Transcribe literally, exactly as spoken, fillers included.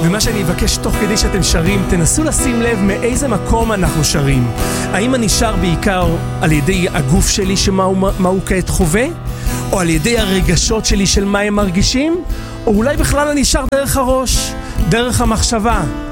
ומה שאני אבקש תוך כדי שאתם שרים, תנסו לשים לב מאיזה מקום אנחנו שרים. האם אני שר בעיקר על ידי הגוף שלי שמה הוא, מה הוא כעת חווה? או על ידי הרגשות שלי של מה הם מרגישים? או אולי בכלל אני שר דרך הראש, דרך המחשבה?